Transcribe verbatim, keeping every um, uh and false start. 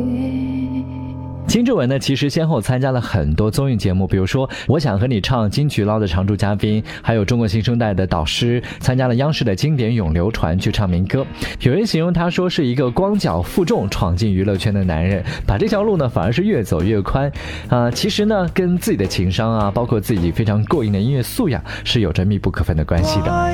金志文呢，其实先后参加了很多综艺节目，比如说《我想和你唱》金曲捞的常驻嘉宾，还有中国新生代的导师，参加了央视的经典咏流传去唱民歌。有人形容他说是一个光脚负重闯进娱乐圈的男人，把这条路呢反而是越走越宽啊、呃。其实呢，跟自己的情商啊，包括自己非常过硬的音乐素养是有着密不可分的关系的。